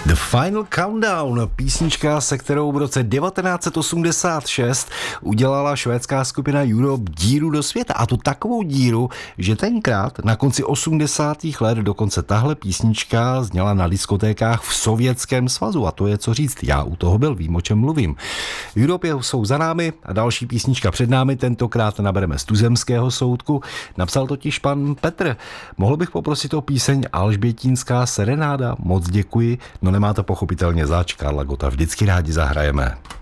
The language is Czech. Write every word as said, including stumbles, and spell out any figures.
The Final Countdown, písnička, se kterou v roce devatenáct set osmdesát šest udělala švédská skupina Europe díru do světa. A to takovou díru, že tenkrát na konci osmdesátých let dokonce tahle písnička zněla na diskotékách v Sovětském svazu. A to je co říct, já u toho byl, vím, o čem mluvím. Europe jsou za námi a další písnička před námi, tentokrát nabereme z tuzemského soudku. Napsal totiž pan Petr. Mohl bych poprosit o píseň Alžbětínská serenáda? Moc děkuji. No nemá to pochopitelně zač, Karla Gotta vždycky rádi zahrajeme.